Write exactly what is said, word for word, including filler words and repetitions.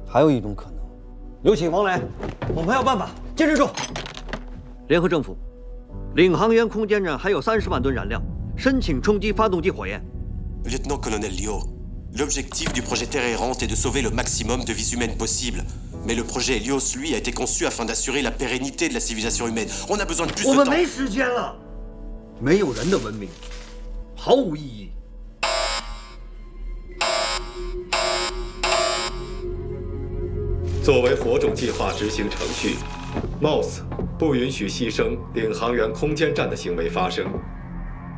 还有一种可能，刘启、王磊，我们还有办法，坚持住。 联合政府，领航员空间站还有三十万吨燃料，申请冲击发动机火焰。 Lieutenant-colonel Liu, l'objectif du projet Terre errante est de sauver le maximum de vies humaines possible. Mais le projet Helios, lui, a été conçu afin d'assurer la pérennité de la civilisation humaine. On a besoin de plus de temps. 我们没时间了，没有人的文明毫无意义。 作为火种计划执行程序 ，M O S 不允许牺牲领航员空间站的行为发生。